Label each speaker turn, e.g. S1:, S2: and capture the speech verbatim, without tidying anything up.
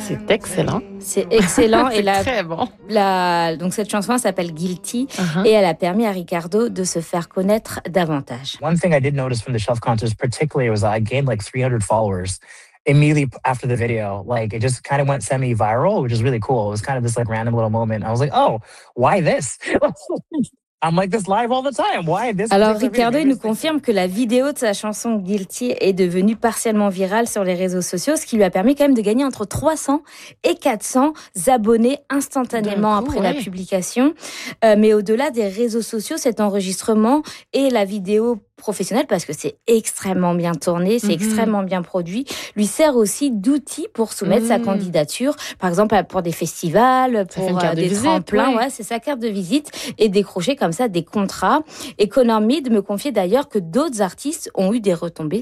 S1: C'est excellent.
S2: C'est excellent.
S1: C'est
S2: et la,
S1: très bon.
S2: La, donc cette chanson s'appelle Guilty
S1: Uh-huh.
S2: et elle a permis à Ricardo de se faire connaître davantage.
S3: One thing I did notice from the Shelf contest particularly was I gained like three hundred followers immediately after the video. Like it just kind of went semi-viral, which is really cool. It was kind of this like random little moment. I was like, oh, why this? I'm like this live all the time. Why this?
S2: Alors Ricardo, il nous confirme que la vidéo de sa chanson Guilty est devenue partiellement virale sur les réseaux sociaux, ce qui lui a permis quand même de gagner entre trois cents et quatre cents abonnés instantanément coup, après ouais. la publication. Euh, mais au-delà des réseaux sociaux, cet enregistrement et la vidéo professionnelle, parce que c'est extrêmement bien tourné, c'est mm-hmm. extrêmement bien produit, lui sert aussi d'outil pour soumettre mm. sa candidature, par exemple pour des festivals, pour euh, des visite, tremplins, ouais. ouais, c'est sa carte de visite, et décrocher comme ça des contrats. Et Connor Mead me confiait d'ailleurs que d'autres artistes ont eu des retombées